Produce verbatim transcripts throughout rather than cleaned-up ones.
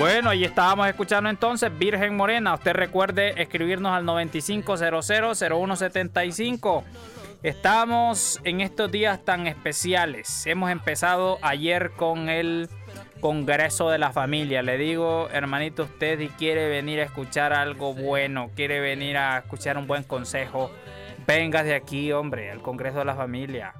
Bueno, ahí estábamos escuchando entonces Virgen Morena. Usted recuerde escribirnos al noventa y cinco cero cero cero uno setenta y cinco. Estamos en estos días tan especiales. Hemos empezado ayer con el Congreso de la Familia. Le digo, hermanito, usted si quiere venir a escuchar algo bueno, quiere venir a escuchar un buen consejo, venga de aquí, hombre, al Congreso de la Familia.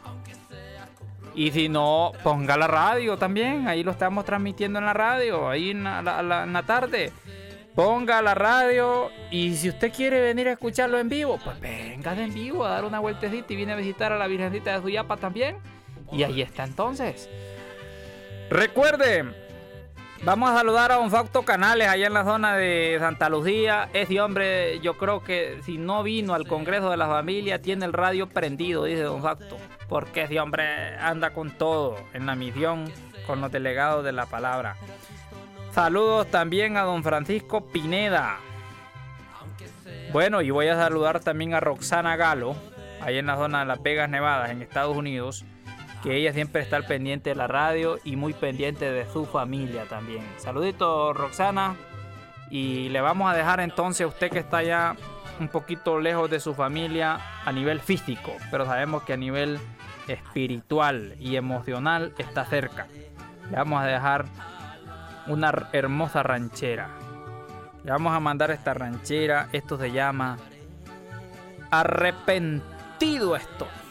Y si no, ponga la radio también. Ahí lo estamos transmitiendo en la radio, ahí en la, la, la, en la tarde. Ponga la radio y si usted quiere venir a escucharlo en vivo, pues venga de en vivo a dar una vueltecita y viene a visitar a la Virgencita de Suyapa también. Y ahí está entonces. Recuerde, vamos a saludar a don Fausto Canales allá en la zona de Santa Lucía. Ese hombre, yo creo que si no vino al Congreso de la Familia, tiene el radio prendido, dice don Fausto. Porque ese hombre anda con todo en la misión con los delegados de la palabra. Saludos también a don Francisco Pineda. Bueno, y voy a saludar también a Roxana Galo, ahí en la zona de Las Vegas, Nevada, en Estados Unidos, que ella siempre está al pendiente de la radio y muy pendiente de su familia también. Saludito, Roxana. Y le vamos a dejar entonces a usted que está ya un poquito lejos de su familia a nivel físico, pero sabemos que a nivel espiritual y emocional está cerca. Le vamos a dejar una hermosa ranchera. Le vamos a mandar esta ranchera. Esto se llama Arrepentido Estoy.